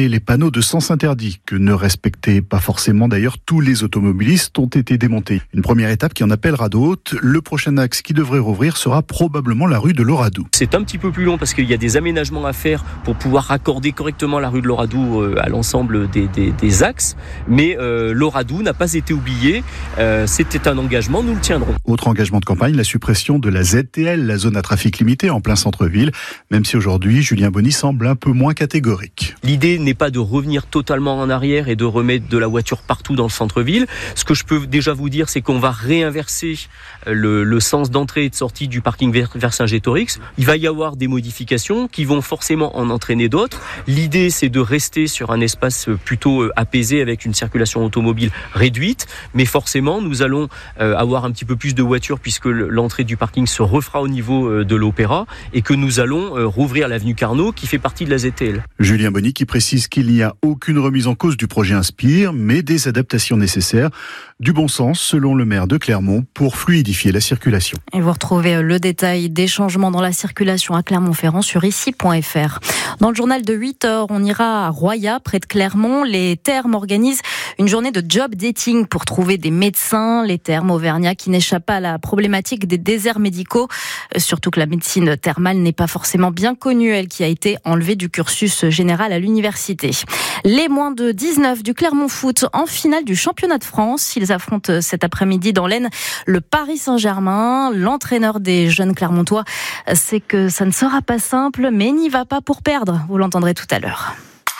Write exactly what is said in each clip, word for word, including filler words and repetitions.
concerné les panneaux de sens interdit, que ne respectaient pas forcément d'ailleurs tous les automobilistes, ont été démontés. Une première étape qui en appellera d'autres. Le prochain axe qui devrait rouvrir sera probablement la rue de l'Oradou. C'est un petit peu plus long parce qu'il y a des aménagements à faire pour pouvoir raccorder correctement la rue de l'Oradou à l'ensemble des, des, des axes. Mais euh, l'Oradou n'a pas été oublié. Euh, c'était un engagement, nous le tiendrons. Autre engagement de campagne, la suppression de la Z T L, la zone à trafic limité en plein centre-ville, même si aujourd'hui Julien Bonny semble un peu moins catégorique. L'idée n'est pas de revenir totalement en arrière et de remettre de la voiture partout dans le centre-ville. Ce que je peux déjà vous dire, c'est qu'on va réinverser le, le sens d'entrée et de sortie du parking vers, vers Saint-Gétorix. Il va y avoir des modifications qui vont forcément en entraîner d'autres. L'idée, c'est de rester sur un espace plutôt apaisé avec une circulation automobile réduite, mais forcément, nous allons avoir un petit peu plus de voitures puisque l'entrée du parking se refera au niveau de l'Opéra et que nous allons rouvrir l'avenue Carnot qui fait partie de la Z T L. Julien Bonny qui précise qu'il n'y a aucune remise en cause du projet Inspire, mais des adaptations nécessaires, du bon sens selon le maire de Clermont pour fluidifier la circulation. Et vous retrouvez le détail des changements dans la circulation à Clermont-Ferrand sur ici point f r. Dans le journal de huit heures, on ira à Roya, près de Clermont. Les Thermes organisent une journée de job dating pour trouver des médecins. Les Thermes auvergnats qui n'échappent pas à la problématique des déserts médicaux. Surtout que la médecine thermale n'est pas forcément bien connue, elle qui a été enlevée du cursus général à l'université. Les moins de dix-neuf du Clermont Foot en finale du championnat de France. Ils affrontent cet après-midi dans l'Aisne le Paris Saint-Germain. L'entraîneur des jeunes Clermontois sait que ça ne sera pas simple, mais n'y va pas pour perdre. Vous l'entendrez tout à l'heure.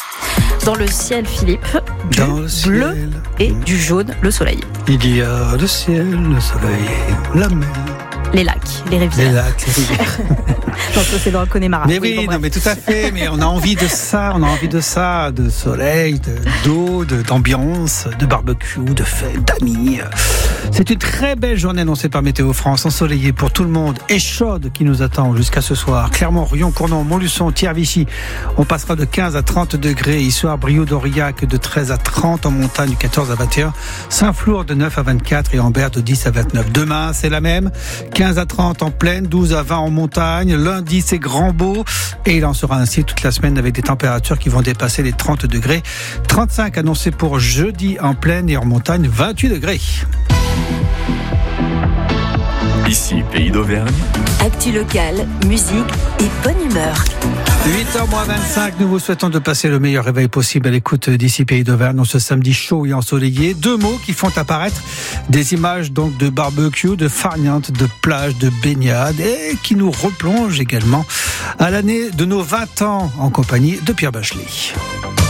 Dans le ciel, Philippe, du Dans le ciel, bleu et du jaune, le soleil. Il y a le ciel, le soleil, la mer. Les lacs, les rivières. Les lacs, les rivières. Non, ça c'est dans le Connemara. Mais oui, bon, non, bref. mais tout à fait. Mais on a envie de ça, on a envie de ça, de soleil, de, d'eau, de, d'ambiance, de barbecue, de fête, d'amis. C'est une très belle journée annoncée par Météo France, ensoleillée pour tout le monde et chaude qui nous attend jusqu'à ce soir. Clermont, Rion, Cournon, Montluçon, Thiers, Vichy. On passera de quinze à trente degrés. Issoire, Brioude, d'Aurillac de treize à trente. En montagne, quatorze à vingt et un. Saint-Flour de neuf à vingt-quatre et Ambert de dix à vingt-neuf. Demain, c'est la même. quinze à trente en plaine, douze à vingt en montagne. Lundi, c'est grand beau. Et il en sera ainsi toute la semaine avec des températures qui vont dépasser les trente degrés. trente-cinq annoncés pour jeudi en plaine et en montagne, vingt-huit degrés. Ici, Pays d'Auvergne. Actu locale, musique et bonne humeur. huit heures moins vingt-cinq, nous vous souhaitons de passer le meilleur réveil possible à l'écoute d'ici Pays d'Auvergne en ce samedi chaud et ensoleillé. Deux mots qui font apparaître des images donc de barbecue, de farniente, de plage, de baignade et qui nous replongent également à l'année de nos vingt ans en compagnie de Pierre Bachelet.